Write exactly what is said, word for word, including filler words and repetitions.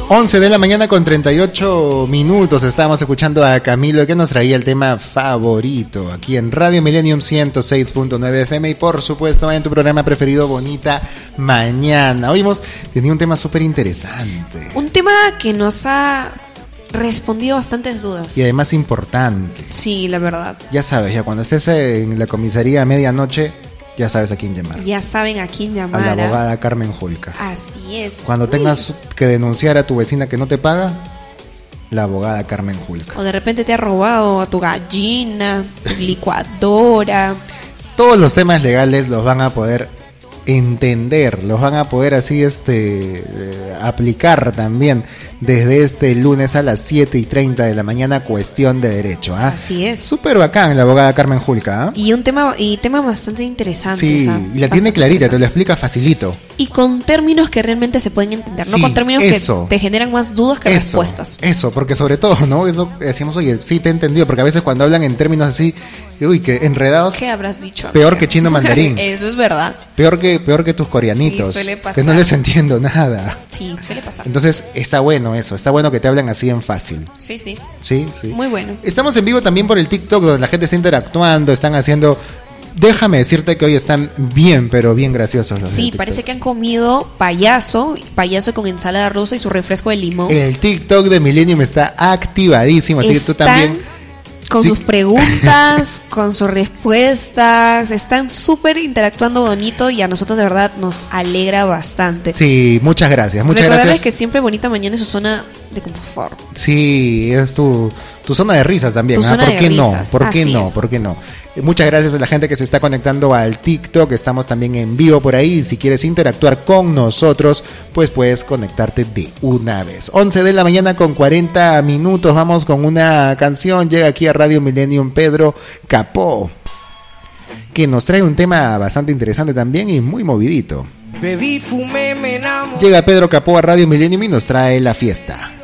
once de la mañana con treinta y ocho minutos. Estábamos escuchando a Camilo, que nos traía el tema favorito aquí en Radio Millennium ciento seis punto nueve F M y por supuesto en tu programa preferido, Bonita Mañana. Hoy hemos tenido un tema súper interesante. Un tema que nos ha respondido bastantes dudas. Y además importante. Sí, la verdad. Ya sabes, ya cuando estés en la comisaría a medianoche, ya sabes a quién llamar. Ya saben a quién llamar. A la abogada Carmen Julca. Así es. Cuando Uy. tengas que denunciar a tu vecina que no te paga, la abogada Carmen Julca. O de repente te ha robado a tu gallina, tu licuadora. Todos los temas legales los van a poder entender, los van a poder así este eh, aplicar también desde este lunes a las siete y treinta de la mañana, Cuestión de Derecho. ¿ah? Así es. Súper bacán la abogada Carmen Julca. ¿ah? Y un tema y tema bastante interesante. Sí, ¿ah? Y la tiene clarita, te lo explica facilito. Y con términos que realmente se pueden entender, sí, no con términos eso. que te generan más dudas que eso, respuestas. Eso, porque sobre todo, ¿no? Eso decimos, oye, sí te he entendido, porque a veces cuando hablan en términos así, uy, que enredados. ¿Qué habrás dicho? Peor que chino mandarín. Eso es verdad. Peor que peor que tus coreanitos. Sí, suele pasar. Que no les entiendo nada. Sí, suele pasar. Entonces, está bueno eso, está bueno que te hablen así en fácil. Sí, sí. Sí, sí. Muy bueno. Estamos en vivo también por el TikTok, donde la gente está interactuando, están haciendo... Déjame decirte que hoy están bien, pero bien graciosos los Sí, parece que han comido payaso, payaso con ensalada rusa y su refresco de limón. El TikTok de Millennium está activadísimo, así están que tú también... Con sí. sus preguntas, con sus respuestas, están súper interactuando bonito y a nosotros de verdad nos alegra bastante. Sí, muchas gracias, muchas Recordarles gracias. que siempre Bonita Mañana es su zona de confort. Sí, es tu, tu zona de risas también. Tu ¿ah? zona ¿Por de qué risas. no? ¿Por qué Así no? es. ¿Por qué no? Muchas gracias a la gente que se está conectando al TikTok. Estamos también en vivo por ahí. Si quieres interactuar con nosotros, pues puedes conectarte de una vez. once de la mañana con cuarenta minutos. Vamos con una canción. Llega aquí a Radio Millennium Pedro Capó, que nos trae un tema bastante interesante también y muy movidito. Bebí, fumé, me enamoré. Llega Pedro Capó a Radio Millennium y nos trae La Fiesta.